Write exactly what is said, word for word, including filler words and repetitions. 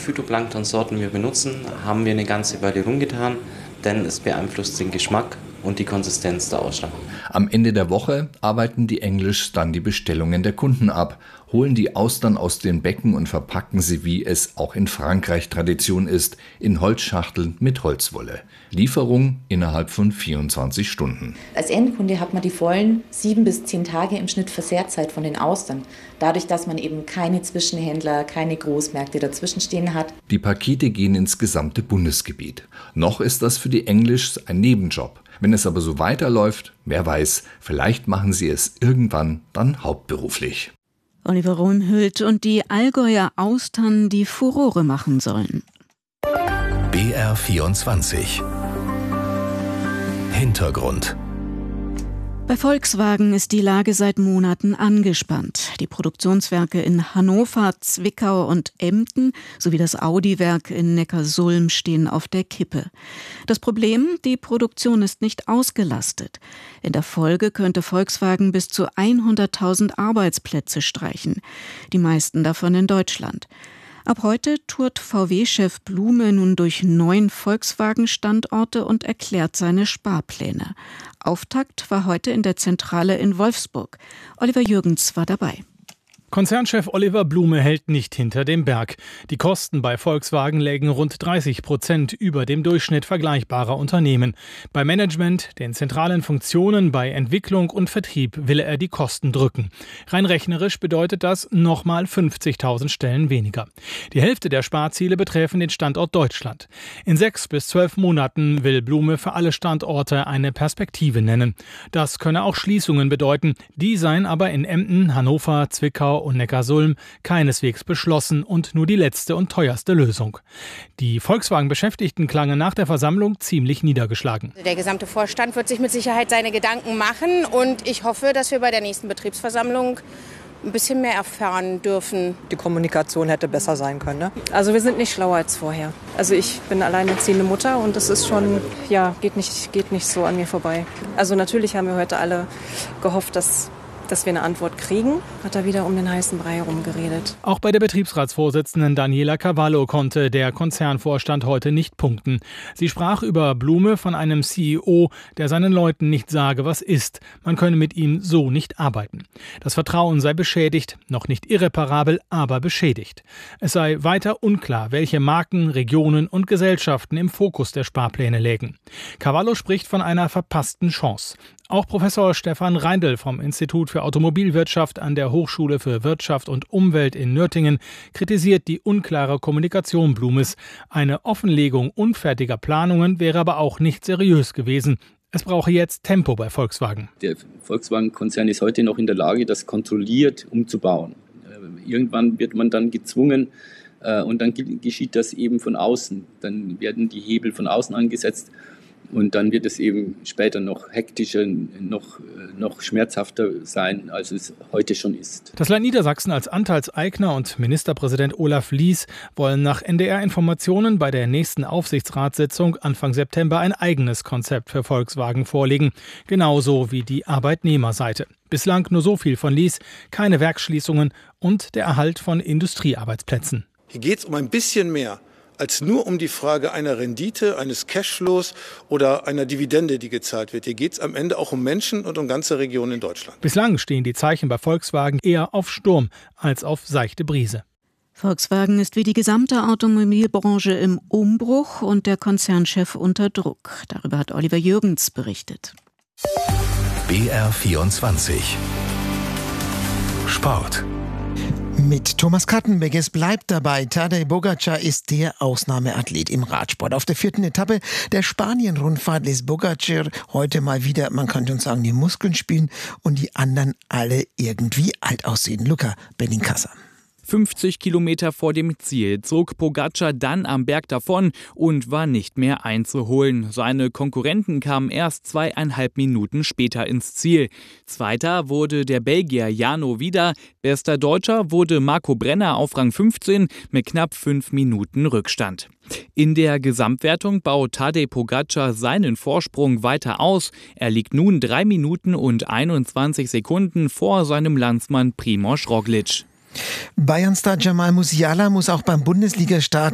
Phytoplanktonsorten wir benutzen, haben wir eine ganze Weile rumgetan, denn es beeinflusst den Geschmack und die Konsistenz der Ausstattung. Am Ende der Woche arbeiten die English dann die Bestellungen der Kunden ab, holen die Austern aus den Becken und verpacken sie, wie es auch in Frankreich Tradition ist, in Holzschachteln mit Holzwolle. Lieferung innerhalb von vierundzwanzig Stunden. Als Endkunde hat man die vollen sieben bis zehn Tage im Schnitt Verzehrzeit von den Austern. Dadurch, dass man eben keine Zwischenhändler, keine Großmärkte dazwischenstehen hat. Die Pakete gehen ins gesamte Bundesgebiet. Noch ist das für die English ein Nebenjob. Wenn es aber so weiterläuft, wer weiß, vielleicht machen sie es irgendwann dann hauptberuflich. Oliver Rumhüldt und die Allgäuer Austern, die Furore machen sollen. B R vierundzwanzig Hintergrund. Bei Volkswagen ist die Lage seit Monaten angespannt. Die Produktionswerke in Hannover, Zwickau und Emden sowie das Audi-Werk in Neckarsulm stehen auf der Kippe. Das Problem: Die Produktion ist nicht ausgelastet. In der Folge könnte Volkswagen bis zu hunderttausend Arbeitsplätze streichen, die meisten davon in Deutschland. Ab heute tourt V W-Chef Blume nun durch neun Volkswagen-Standorte und erklärt seine Sparpläne. Auftakt war heute in der Zentrale in Wolfsburg. Oliver Jürgens war dabei. Konzernchef Oliver Blume hält nicht hinter dem Berg. Die Kosten bei Volkswagen lägen rund dreißig Prozent über dem Durchschnitt vergleichbarer Unternehmen. Bei Management, den zentralen Funktionen, bei Entwicklung und Vertrieb will er die Kosten drücken. Rein rechnerisch bedeutet das nochmal fünfzigtausend Stellen weniger. Die Hälfte der Sparziele betreffen den Standort Deutschland. In sechs bis zwölf Monaten will Blume für alle Standorte eine Perspektive nennen. Das könne auch Schließungen bedeuten. Die seien aber in Emden, Hannover, Zwickau und Neckarsulm keineswegs beschlossen und nur die letzte und teuerste Lösung. Die Volkswagen-Beschäftigten klangen nach der Versammlung ziemlich niedergeschlagen. Der gesamte Vorstand wird sich mit Sicherheit seine Gedanken machen und ich hoffe, dass wir bei der nächsten Betriebsversammlung ein bisschen mehr erfahren dürfen. Die Kommunikation hätte besser sein können. Ne? Also wir sind nicht schlauer als vorher. Also ich bin alleinerziehende Mutter und das ist schon, ja, geht nicht, geht nicht so an mir vorbei. Also natürlich haben wir heute alle gehofft, dass dass wir eine Antwort kriegen, hat er wieder um den heißen Brei herumgeredet. Auch bei der Betriebsratsvorsitzenden Daniela Cavallo konnte der Konzernvorstand heute nicht punkten. Sie sprach über Blume von einem C E O, der seinen Leuten nicht sage, was ist. Man könne mit ihm so nicht arbeiten. Das Vertrauen sei beschädigt, noch nicht irreparabel, aber beschädigt. Es sei weiter unklar, welche Marken, Regionen und Gesellschaften im Fokus der Sparpläne lägen. Cavallo spricht von einer verpassten Chance. Auch Professor Stefan Reindl vom Institut für Automobilwirtschaft an der Hochschule für Wirtschaft und Umwelt in Nürtingen kritisiert die unklare Kommunikation Blumes. Eine Offenlegung unfertiger Planungen wäre aber auch nicht seriös gewesen. Es brauche jetzt Tempo bei Volkswagen. Der Volkswagen-Konzern ist heute noch in der Lage, das kontrolliert umzubauen. Irgendwann wird man dann gezwungen, und dann geschieht das eben von außen. Dann werden die Hebel von außen angesetzt. Und dann wird es eben später noch hektischer, noch, noch schmerzhafter sein, als es heute schon ist. Das Land Niedersachsen als Anteilseigner und Ministerpräsident Olaf Lies wollen nach N D R-Informationen bei der nächsten Aufsichtsratssitzung Anfang September ein eigenes Konzept für Volkswagen vorlegen. Genauso wie die Arbeitnehmerseite. Bislang nur so viel von Lies, keine Werksschließungen und der Erhalt von Industriearbeitsplätzen. Hier geht es um ein bisschen mehr als nur um die Frage einer Rendite, eines Cashflows oder einer Dividende, die gezahlt wird. Hier geht es am Ende auch um Menschen und um ganze Regionen in Deutschland. Bislang stehen die Zeichen bei Volkswagen eher auf Sturm als auf seichte Brise. Volkswagen ist wie die gesamte Automobilbranche im Umbruch und der Konzernchef unter Druck. Darüber hat Oliver Jürgens berichtet. B R vierundzwanzig Sport. Mit Thomas Kattenbeck, es bleibt dabei. Tadej Pogačar ist der Ausnahmeathlet im Radsport. Auf der vierten Etappe der Spanien-Rundfahrt ließ Pogačar heute mal wieder, man könnte uns sagen, die Muskeln spielen und die anderen alle irgendwie alt aussehen. Luca Benincasa. fünfzig Kilometer vor dem Ziel zog Pogačar dann am Berg davon und war nicht mehr einzuholen. Seine Konkurrenten kamen erst zweieinhalb Minuten später ins Ziel. Zweiter wurde der Belgier Jano Vida. Bester Deutscher wurde Marco Brenner auf Rang fünfzehn mit knapp fünf Minuten Rückstand. In der Gesamtwertung baut Tadej Pogačar seinen Vorsprung weiter aus. Er liegt nun drei Minuten und einundzwanzig Sekunden vor seinem Landsmann Primož Roglič. Bayern-Star Jamal Musiala muss auch beim Bundesliga-Start